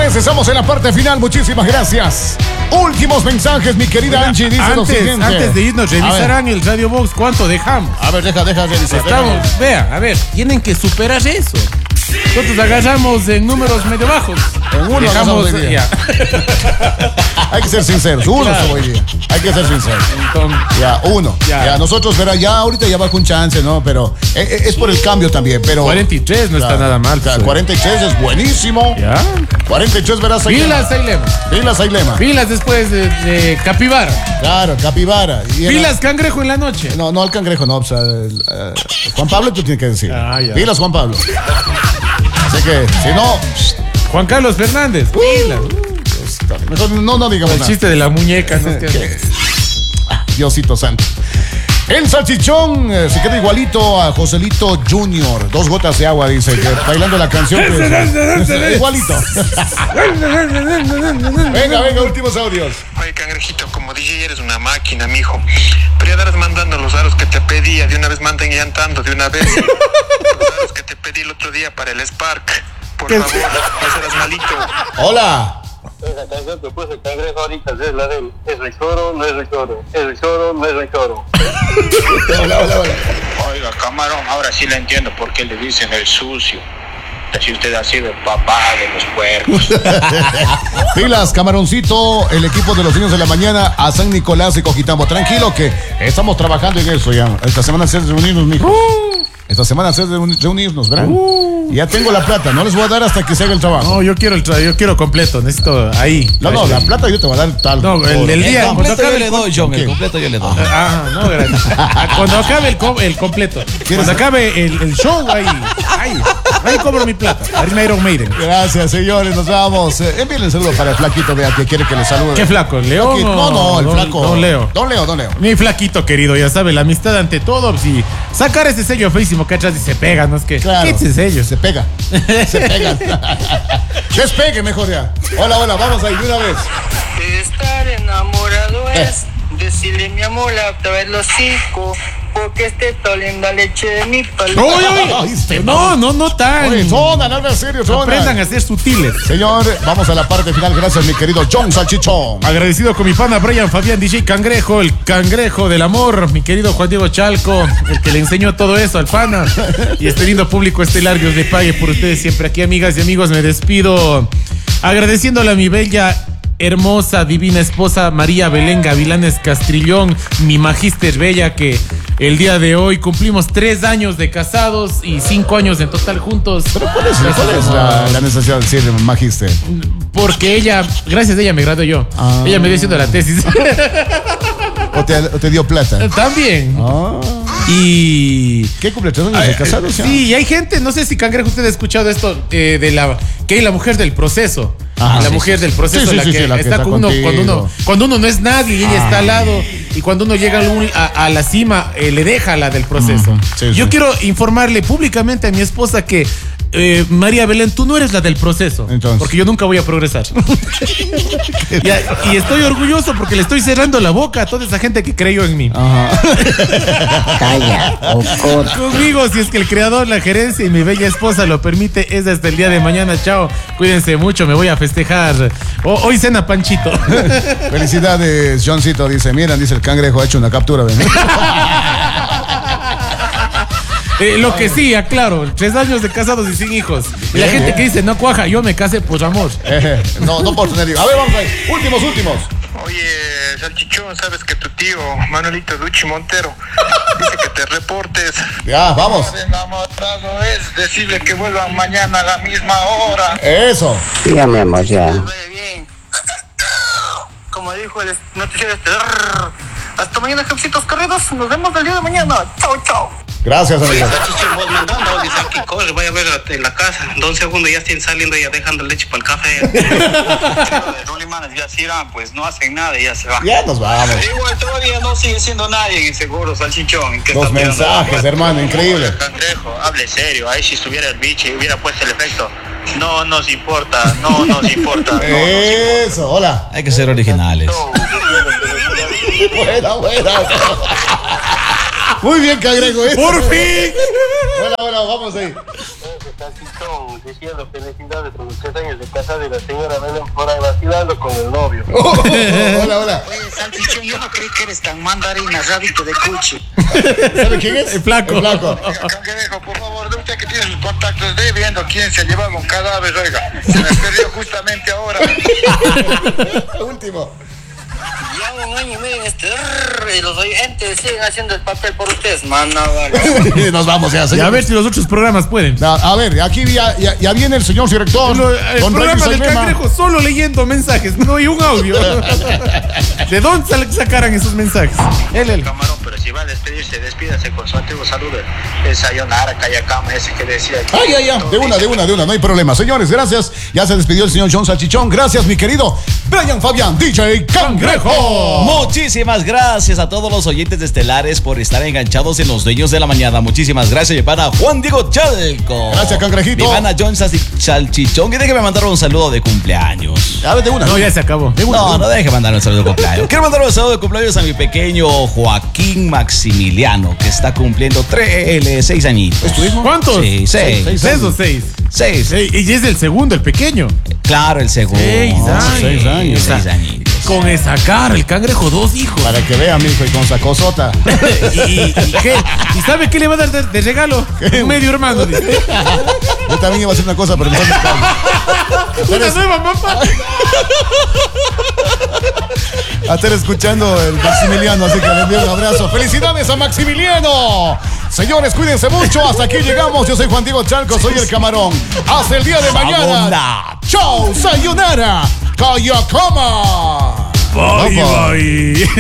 Señores, estamos en la parte final. Muchísimas gracias. Últimos mensajes, mi querida Angie. Dice lo siguiente. Antes de irnos, revisarán el Radio Box. ¿Cuánto dejamos? A ver, deja revisar. Vea, a ver, tienen que superar eso. Nosotros agarramos en números medio bajos. En uno dejamos ya. Hay que ser sinceros. Uno hoy día. Hay que ser sinceros. Entonces, ya, uno. Ya, nosotros, pero ya ahorita ya bajo un chance, ¿no? Pero es por el cambio también. Pero 43 no está nada mal. 43 es buenísimo. Ya. 43 verás ahí. Pilas Ailema. Pilas después de Capibara. Claro, Capibara. Pilas Cangrejo en la noche. No el Cangrejo, no. O sea, Juan Pablo tú tienes que decir. Pilas Juan Pablo. Así que, si no... Juan Carlos Fernández. Pilas. Mejor no digamos el nada. chiste de la muñeca. ¿No? Diosito santo. El salchichón se queda igualito a Joselito Junior. 2 gotas de agua, dice, que bailando la canción. Igualito. Venga, últimos audios. Oye, Cangrejito, como DJ eres una máquina, mijo. Pero ya andarás mandando los aros que te pedía. De una vez manden llantando, de una vez. Los aros que te pedí el otro día para el Spark. Por favor, no serás malito. Hola. Esa canción que puso el Cangrejo ahorita es la de es el choro, no es el choro, es el choro, no es el choro. Hola. Oiga, camarón, ahora sí le entiendo por qué le dicen el sucio. Si usted ha sido el papá de los puercos. Pilas, camaroncito, el equipo de los niños de la mañana a San Nicolás de Coquitamo. Tranquilo que estamos trabajando en eso ya. Esta semana se reunirnos, mijo. Esta semana se reunirnos, ¿verdad? Ya tengo la plata, no les voy a dar hasta que se haga el trabajo. No, yo quiero completo, necesito ahí. No, la plata yo te voy a dar tal. No, el día. El completo yo le doy, John, el completo yo le doy. No, gracias. Cuando acabe el completo. Cuando acabe el show, ahí cobro mi plata. Iron Maiden. Gracias, señores, nos vamos. Envíenle un saludo para el flaquito, vea, que quiere que le salude. ¿Qué flaco? ¿León? No, el flaco. Don Leo. Don Leo. Mi flaquito querido, ya sabe, la amistad ante todo. Si sacar ese sello feísimo que atrás y se pega, ¿no? Es que. Claro. ¿Qué es ese sello? Se pega. Despegue mejor ya. Hola, vamos ahí de una vez. Estar enamorado es decirle mi amor a través los hocico, porque esté toliendo la leche de mi palo. No tan. Oye, sonan, algo serio, sonan. Aprendan a ser sutiles. Señor, vamos a la parte final. Gracias, mi querido John Salchichón. Agradecido con mi pana Brian Fabián, DJ Cangrejo, el cangrejo del amor, mi querido Juan Diego Chalco, el que le enseñó todo eso al pana. Y este lindo público estelar, Dios le pague por ustedes siempre aquí, amigas y amigos. Me despido agradeciéndole a mi bella, hermosa, divina esposa María Belén Gavilanes Castrillón, mi magíster bella, que el día de hoy cumplimos 3 años de casados y 5 años en total juntos. ¿Pero cuál es la necesidad de decir magíster? Porque ella, gracias a ella me gradué yo. Ella me dio haciendo la tesis. ¿O te dio plata? También. Y... ¿Qué cumple 3 años de casados? Sí, y hay gente, no sé si Cangrejo usted ha escuchado esto, que hay la mujer del proceso. La mujer del proceso, la que está con uno cuando uno no es nadie y ella está al lado, y cuando uno llega a la cima, le deja la del proceso. Yo quiero informarle públicamente a mi esposa que María Belén, tú no eres la del proceso. Entonces, porque yo nunca voy a progresar. y estoy orgulloso porque le estoy cerrando la boca a toda esa gente que creyó en mí. Calla, conmigo, si es que el creador, la gerencia y mi bella esposa lo permite, es hasta el día de mañana. Chao, cuídense mucho, me voy a festejar. Hoy cena Panchito. Felicidades, Johncito, dice, miren, dice el Cangrejo, ha hecho una captura, ¿ven? Lo que sí, aclaro, 3 años de casados y sin hijos. Y la gente que dice, no cuaja, yo me casé por amor. No por tener hijos. A ver, vamos ahí. Últimos. Oye, Salchichón, sabes que tu tío, Manuelito Duchi Montero, dice que te reportes. Ya, vamos. Enamorado es decirle que vuelvan mañana a la misma hora. Eso. Ya, mi amor, ya. Bien. Como dijo el noticiero hasta mañana, jefecitos corridos. Nos vemos el día de mañana. Chao. Gracias, amigo. Vos mandando, dice aquí, corre, voy a ver en la casa. 2 segundos ya estén saliendo, ya dejando leche para el café. Rulimanes ya se irán, pues no hacen nada y ya se van. Ya nos vamos. Igual todavía no sigue siendo nadie en seguro, Salchichón. Los mensajes, hermano, increíble. Cangrejo, hable serio. Ahí si estuviera el bicho y hubiera puesto el efecto. No nos importa. Eso, hola. Hay que ser originales. Buena. Muy bien, Cangrejo. ¡Por fin! Bueno, vamos ahí. Salchichón, diciendo felicidades por los 3 años de casada y la señora Belén por ahí vacilando con el novio. Hola, hola. Oye, Salchichón, yo no creí que eres tan mandarina, rabito de cuchi. ¿Sabe quién es? El flaco. El flaco. Cangrejo, por favor, de usted que tiene sus contactos, de viendo quién se ha llevado un cadáver, oiga. Se me perdió justamente ahora. Último. Ya un año y medio y los oyentes siguen haciendo el papel por ustedes, mano, vale. Nos vamos ya, Y a señor. ver si los otros programas pueden. A ver, aquí ya viene el señor director. El Don Rey programa del Sailema. cangrejo solo leyendo mensajes, no hay un audio. ¿De dónde sacaran esos mensajes? Él. Camarón, pero si va a despedirse, despídase con su antiguo saludo. El sayonara, kayakama, ese que decía. Ya. De una, no hay problema. Señores, gracias. Ya se despidió el señor John Salchichón. Gracias, mi querido Brian Fabián, DJ Cangrejo. Muchísimas gracias a todos los oyentes de Estelares por estar enganchados en Los Dueños de la Mañana. Muchísimas gracias, mi pana Juan Diego Chalco. Gracias, Cangrejito. Mi pana John Salchichón. Y déjeme mandar un saludo de cumpleaños. A ver, de una. No, ya se acabó. No deje mandar un saludo de cumpleaños. Quiero mandar un saludo de cumpleaños a mi pequeño Joaquín Maximiliano, que está cumpliendo 6 añitos. ¿Es tu hijo? ¿Cuántos? Sí, 6. 6 o 6. 6. Y es el segundo, el pequeño. Claro, el segundo. 6 años. 6 años. 6 añitos. Con esa cara, el cangrejo, 2 hijos. Para que vea, mi hijo, y con sacosota. ¿Y qué? ¿Y sabe qué le va a dar de regalo? Un medio hermano. Dice. Yo también iba a hacer una cosa, pero mejor me callo. Una nueva mamá. A estar escuchando el Maximiliano, así que le envío un abrazo. ¡Felicidades a Maximiliano! Señores, cuídense mucho. Hasta aquí llegamos. Yo soy Juan Diego Chalco, soy el Camarón. Hasta el día de mañana. ¡Chao! ¡Sayonara! ¡Kayakama! Bye, bye.